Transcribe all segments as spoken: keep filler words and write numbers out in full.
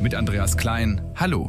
mit Andreas Klein. Hallo.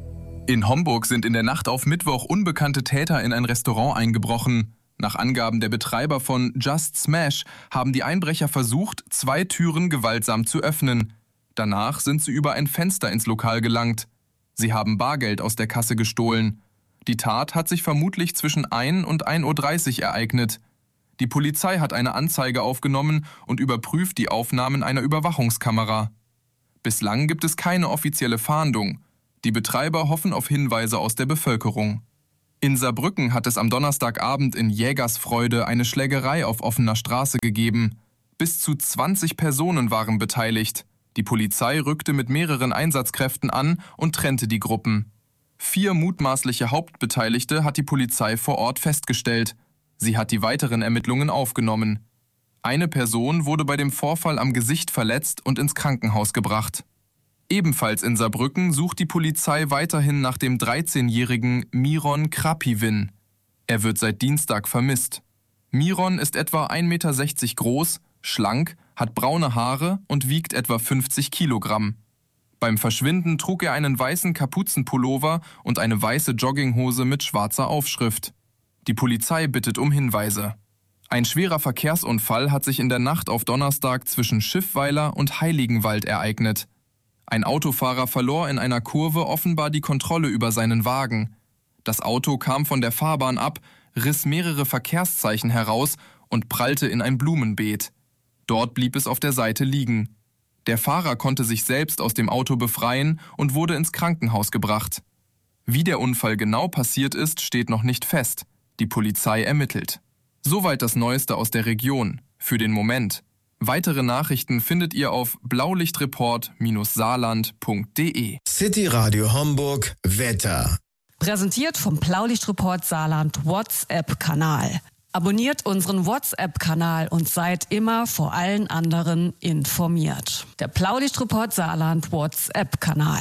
In Homburg sind in der Nacht auf Mittwoch unbekannte Täter in ein Restaurant eingebrochen. Nach Angaben der Betreiber von Just Smash haben die Einbrecher versucht, zwei Türen gewaltsam zu öffnen. Danach sind sie über ein Fenster ins Lokal gelangt. Sie haben Bargeld aus der Kasse gestohlen. Die Tat hat sich vermutlich zwischen ein und ein Uhr dreißig ereignet. Die Polizei hat eine Anzeige aufgenommen und überprüft die Aufnahmen einer Überwachungskamera. Bislang gibt es keine offizielle Fahndung. Die Betreiber hoffen auf Hinweise aus der Bevölkerung. In Saarbrücken hat es am Donnerstagabend in Jägersfreude eine Schlägerei auf offener Straße gegeben. Bis zu zwanzig Personen waren beteiligt. Die Polizei rückte mit mehreren Einsatzkräften an und trennte die Gruppen. Vier mutmaßliche Hauptbeteiligte hat die Polizei vor Ort festgestellt. Sie hat die weiteren Ermittlungen aufgenommen. Eine Person wurde bei dem Vorfall am Gesicht verletzt und ins Krankenhaus gebracht. Ebenfalls in Saarbrücken sucht die Polizei weiterhin nach dem dreizehnjährigen Miron Krapivin. Er wird seit Dienstag vermisst. Miron ist etwa ein Meter sechzig groß, schlank, hat braune Haare und wiegt etwa fünfzig Kilogramm. Beim Verschwinden trug er einen weißen Kapuzenpullover und eine weiße Jogginghose mit schwarzer Aufschrift. Die Polizei bittet um Hinweise. Ein schwerer Verkehrsunfall hat sich in der Nacht auf Donnerstag zwischen Schiffweiler und Heiligenwald ereignet. Ein Autofahrer verlor in einer Kurve offenbar die Kontrolle über seinen Wagen. Das Auto kam von der Fahrbahn ab, riss mehrere Verkehrszeichen heraus und prallte in ein Blumenbeet. Dort blieb es auf der Seite liegen. Der Fahrer konnte sich selbst aus dem Auto befreien und wurde ins Krankenhaus gebracht. Wie der Unfall genau passiert ist, steht noch nicht fest. Die Polizei ermittelt. Soweit das Neueste aus der Region. Für den Moment. Weitere Nachrichten findet ihr auf blaulichtreport Saarland punkt de. City Radio Homburg Wetter. Präsentiert vom Blaulichtreport Saarland WhatsApp-Kanal. Abonniert unseren WhatsApp-Kanal und seid immer vor allen anderen informiert. Der Blaulichtreport Saarland WhatsApp-Kanal.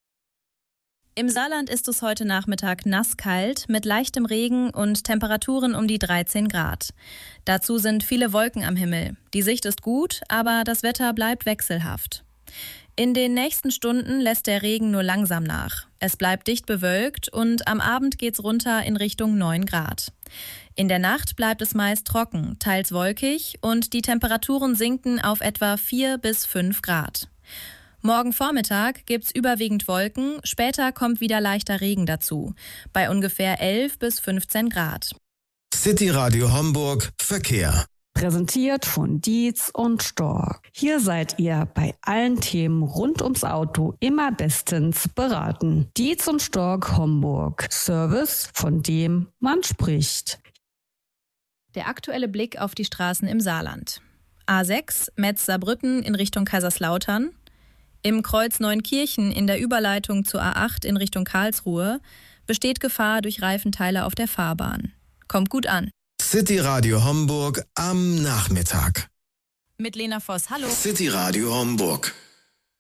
Im Saarland ist es heute Nachmittag nasskalt mit leichtem Regen und Temperaturen um die dreizehn Grad. Dazu sind viele Wolken am Himmel. Die Sicht ist gut, aber das Wetter bleibt wechselhaft. In den nächsten Stunden lässt der Regen nur langsam nach. Es bleibt dicht bewölkt und am Abend geht's runter in Richtung neun Grad. In der Nacht bleibt es meist trocken, teils wolkig und die Temperaturen sinken auf etwa vier bis fünf Grad. Morgen Vormittag gibt's überwiegend Wolken, später kommt wieder leichter Regen dazu, bei ungefähr elf bis fünfzehn Grad. City Radio Homburg Verkehr. Präsentiert von Dietz und Stork. Hier seid ihr bei allen Themen rund ums Auto immer bestens beraten. Dietz und Stork Homburg. Service, von dem man spricht. Der aktuelle Blick auf die Straßen im Saarland. A sechs Metz-Saarbrücken in Richtung Kaiserslautern. Im Kreuz Neunkirchen in der Überleitung zur A acht in Richtung Karlsruhe besteht Gefahr durch Reifenteile auf der Fahrbahn. Kommt gut an. City Radio Homburg am Nachmittag. Mit Lena Voss, hallo. City Radio Homburg.